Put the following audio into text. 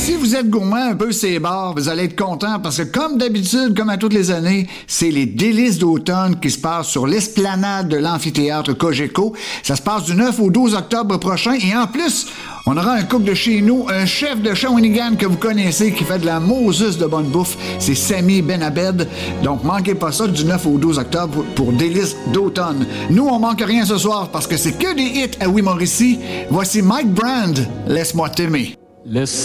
Si vous êtes gourmand un peu ces bars, vous allez être content parce que comme d'habitude, comme à toutes les années, c'est les délices d'automne qui se passent sur l'esplanade de l'amphithéâtre Cogeco. Ça se passe du 9 au 12 octobre prochain et en plus, on aura un cook de chez nous, un chef de Shawinigan que vous connaissez qui fait de la Moses de bonne bouffe. C'est Sami Benabed. Donc manquez pas ça du 9 au 12 octobre pour délices d'automne. Nous, on manque rien ce soir parce que c'est que des hits à Wimorici. Voici Mike Brand, Laisse-moi t'aimer.